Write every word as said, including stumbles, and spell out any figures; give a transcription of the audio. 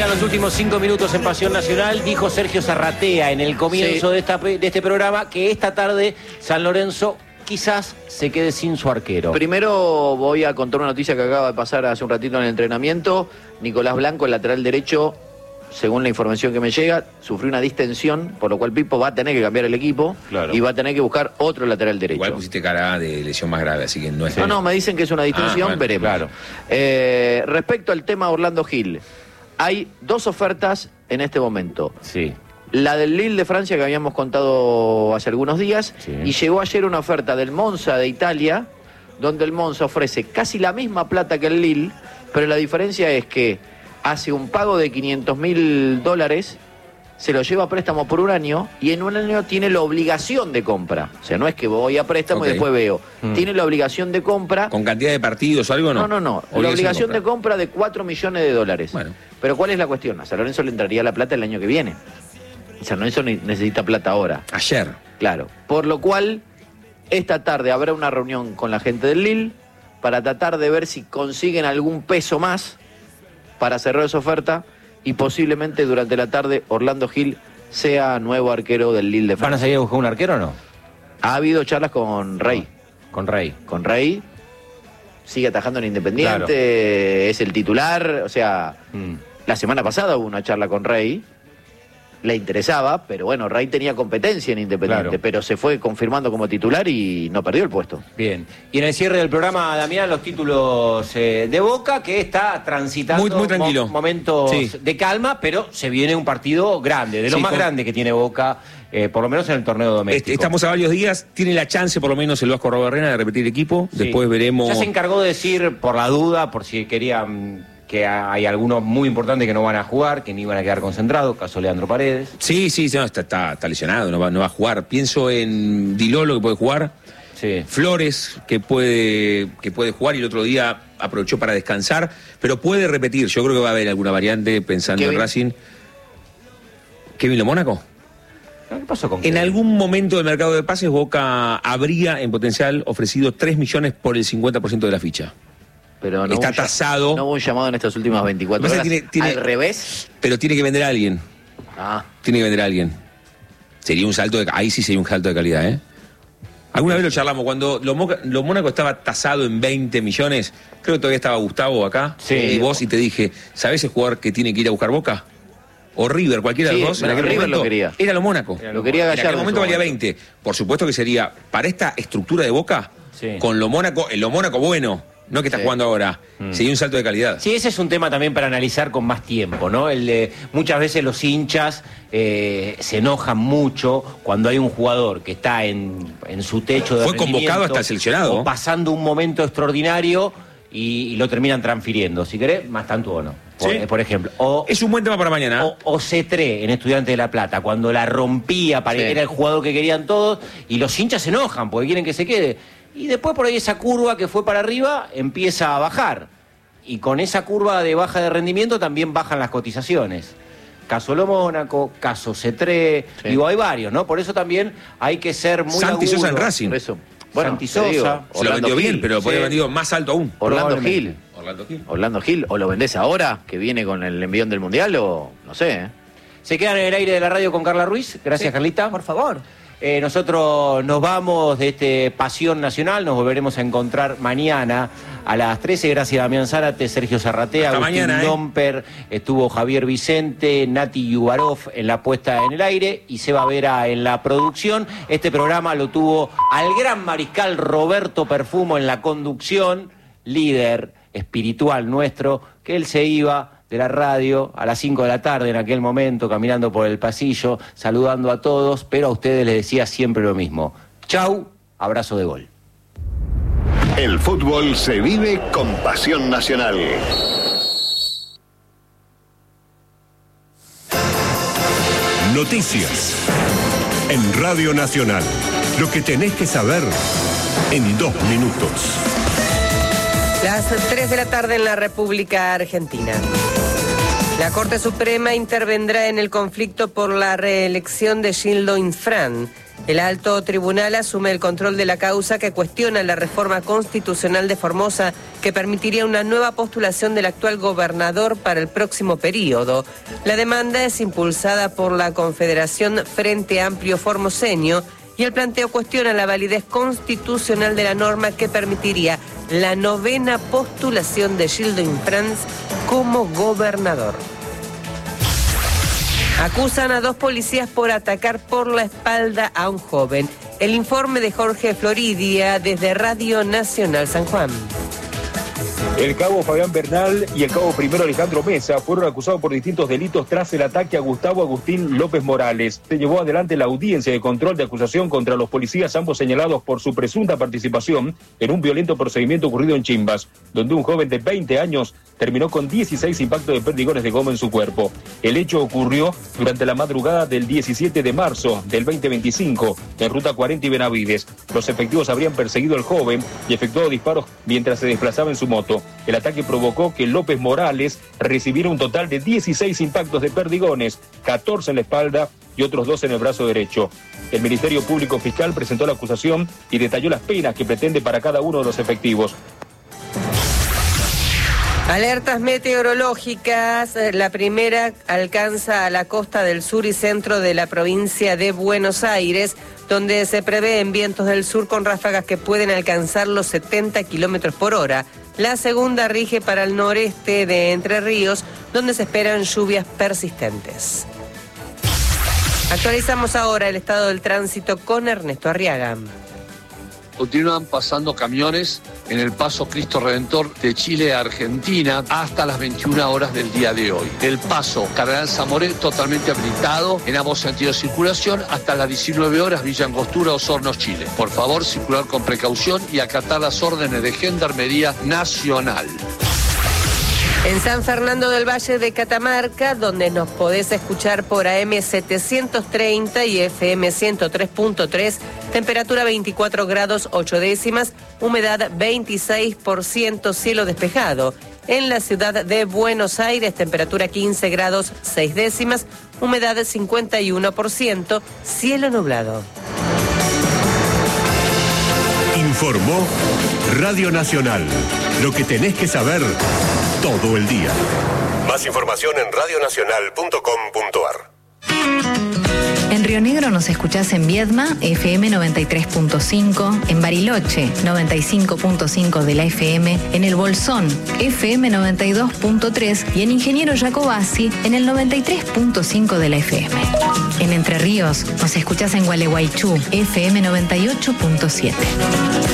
quedan los últimos cinco minutos en Pasión Nacional. Dijo Sergio Zarratea en el comienzo sí. de, esta, de este programa que esta tarde San Lorenzo quizás se quede sin su arquero. Primero voy a contar una noticia que acaba de pasar hace un ratito en el entrenamiento. Nicolás Blanco, el lateral derecho, según la información que me llega, sufrió una distensión, por lo cual Pipo va a tener que cambiar el equipo claro. y va a tener que buscar otro lateral derecho. Igual pusiste cara de lesión más grave, así que no es... No, no, me dicen que es una distensión, ah, bueno, veremos. Claro. Eh, respecto al tema Orlando Gil, hay dos ofertas en este momento. Sí. La del Lille de Francia que habíamos contado hace algunos días, sí. y llegó ayer una oferta del Monza de Italia, donde el Monza ofrece casi la misma plata que el Lille, pero la diferencia es que hace un pago de quinientos mil dólares, se lo lleva a préstamo por un año y en un año tiene la obligación de compra. O sea, no es que voy a préstamo okay. y después veo. Mm. Tiene la obligación de compra. ¿Con cantidad de partidos o algo no? No, no, no. Obligación la obligación de compra. de compra de cuatro millones de dólares. Bueno. Pero ¿cuál es la cuestión? A San Lorenzo le entraría la plata el año que viene. San Lorenzo necesita plata ahora. Ayer. Claro. Por lo cual, esta tarde habrá una reunión con la gente del Lille para tratar de ver si consiguen algún peso más para cerrar esa oferta y posiblemente durante la tarde Orlando Gil sea nuevo arquero del Lille de Francia. ¿Van a seguir a buscar un arquero o no? Ha habido charlas con Rey. Con Rey. Con Rey. Sigue atajando en Independiente, claro. es el titular. O sea, mm. la semana pasada hubo una charla con Rey. Le interesaba, pero bueno, Rey tenía competencia en Independiente, claro. pero se fue confirmando como titular y no perdió el puesto. Bien. Y en el cierre del programa, Damián, los títulos eh, de Boca, que está transitando muy, muy tranquilo. Mo momentos sí. de calma, pero se viene un partido grande, de lo sí, más con... grande que tiene Boca, eh, por lo menos en el torneo doméstico. Estamos a varios días, tiene la chance por lo menos el Vasco Arrobarrena de repetir equipo, sí. después veremos... Ya se encargó de decir, por la duda, por si querían... que hay algunos muy importantes que no van a jugar, que ni van a quedar concentrados, caso Leandro Paredes. Sí, sí, no, está, está, está lesionado, no va, no va a jugar. Pienso en Dilolo, que puede jugar, sí. Flores, que puede, que puede jugar, y el otro día aprovechó para descansar, pero puede repetir. Yo creo que va a haber alguna variante pensando Kevin. en Racing. ¿Kevin Lo Mónaco? ¿Qué pasó con En Kevin? algún momento del mercado de pases, Boca habría en potencial ofrecido tres millones por el cincuenta por ciento de la ficha. Pero no está tasado. No hubo un llamado en estas últimas veinticuatro horas. Tiene, tiene, al revés. Pero tiene que vender a alguien. Ah. Tiene que vender a alguien. Sería un salto de... Ahí sí sería un salto de calidad, ¿eh? Alguna vez lo charlamos. Cuando lo, Moca, lo Mónaco estaba tasado en veinte millones, creo que todavía estaba Gustavo acá. Sí. Y vos, y te dije, ¿sabés el jugador que tiene que ir a buscar Boca? O River, cualquiera sí, de los dos. En aquel River momento, lo quería. Era lo Mónaco. Era lo quería Gallardo. En aquel momento valía veinte. Por supuesto que sería, para esta estructura de Boca, sí. con lo Mónaco, el lo Mónaco bueno... No que está sí. jugando ahora, mm. sería un salto de calidad. Sí, ese es un tema también para analizar con más tiempo, ¿no? El de, muchas veces los hinchas eh, se enojan mucho cuando hay un jugador que está en, en su techo de Fue convocado hasta el seleccionado. O pasando un momento extraordinario y, y lo terminan transfiriendo. Si querés, más tanto o no. Por, ¿sí? por ejemplo. O, es un buen tema para mañana. O, o Cetré en Estudiantes de La Plata, cuando la rompía, para, sí. era el jugador que querían todos, y los hinchas se enojan porque quieren que se quede. Y después por ahí esa curva que fue para arriba empieza a bajar. Y con esa curva de baja de rendimiento también bajan las cotizaciones. Caso Lo Mónaco, caso Cetré, sí. digo, hay varios, ¿no? Por eso también hay que ser muy Santi agudo. Sosa en Racing. Por eso. Bueno, Santi Sosa. Digo, se lo vendió bien, pero sí. podría haber vendido más alto aún. Orlando Gil. Orlando Gil. Orlando Gil. ¿O lo vendés ahora, que viene con el envión del Mundial? O no sé, ¿eh? Se quedan en el aire de la radio con Carla Ruiz. Gracias, sí. Carlita. Por favor. Eh, nosotros nos vamos de este Pasión Nacional, nos volveremos a encontrar mañana a las trece. Gracias a Damián Zárate, Sergio Zarratea, Hasta Agustín mañana, Domper, eh. estuvo Javier Vicente, Nati Yubarov en la puesta en el aire y Seba Vera en la producción. Este programa lo tuvo al gran mariscal Roberto Perfumo en la conducción, líder espiritual nuestro, que él se iba de la radio a las cinco de la tarde en aquel momento, caminando por el pasillo, saludando a todos, pero a ustedes les decía siempre lo mismo. Chau, abrazo de gol. El fútbol se vive con Pasión Nacional. Noticias en Radio Nacional. Lo que tenés que saber en dos minutos. Las tres de la tarde en la República Argentina. La Corte Suprema intervendrá en el conflicto por la reelección de Gildo Infran. El alto tribunal asume el control de la causa que cuestiona la reforma constitucional de Formosa que permitiría una nueva postulación del actual gobernador para el próximo periodo. La demanda es impulsada por la Confederación Frente Amplio Formoseño y el planteo cuestiona la validez constitucional de la norma que permitiría la novena postulación de Gildo Frans como gobernador. Acusan a dos policías por atacar por la espalda a un joven. El informe de Jorge Floridia desde Radio Nacional San Juan. El cabo Fabián Bernal y el cabo primero Alejandro Mesa fueron acusados por distintos delitos tras el ataque a Gustavo Agustín López Morales. Se llevó adelante la audiencia de control de acusación contra los policías, ambos señalados por su presunta participación en un violento procedimiento ocurrido en Chimbas, donde un joven de veinte años terminó con dieciséis impactos de perdigones de goma en su cuerpo. El hecho ocurrió durante la madrugada del diecisiete de marzo del veinte veinticinco en Ruta cuarenta y Benavides. Los efectivos habrían perseguido al joven y efectuado disparos mientras se desplazaba en su moto. El ataque provocó que López Morales recibiera un total de dieciséis impactos de perdigones, catorce en la espalda y otros dos en el brazo derecho. El Ministerio Público Fiscal presentó la acusación y detalló las penas que pretende para cada uno de los efectivos. Alertas meteorológicas. La primera alcanza a la costa del sur y centro de la provincia de Buenos Aires, donde se prevén vientos del sur con ráfagas que pueden alcanzar los setenta kilómetros por hora. La segunda rige para el noreste de Entre Ríos, donde se esperan lluvias persistentes. Actualizamos ahora el estado del tránsito con Ernesto Arriaga. Continúan pasando camiones en el paso Cristo Redentor de Chile a Argentina hasta las veintiuna horas del día de hoy. El paso Cardenal Zamoré totalmente habilitado en ambos sentidos de circulación hasta las diecinueve horas Villa Angostura, Osorno, Chile. Por favor, circular con precaución y acatar las órdenes de Gendarmería Nacional. En San Fernando del Valle de Catamarca, donde nos podés escuchar por A M setecientos treinta y F M ciento tres punto tres, temperatura veinticuatro grados ocho décimas, humedad veintiséis por ciento, cielo despejado. En la ciudad de Buenos Aires, temperatura quince grados seis décimas, humedad cincuenta y uno por ciento, cielo nublado. Informó Radio Nacional. Lo que tenés que saber todo el día. Más información en radio nacional punto com punto a r. En Río Negro nos escuchás en Viedma, F M noventa y tres punto cinco, en Bariloche, noventa y cinco punto cinco de la F M, en El Bolsón, F M noventa y dos punto tres y en Ingeniero Jacobasi, en el noventa y tres punto cinco de la F M. En Entre Ríos nos escuchás en Gualeguaychú, F M noventa y ocho punto siete.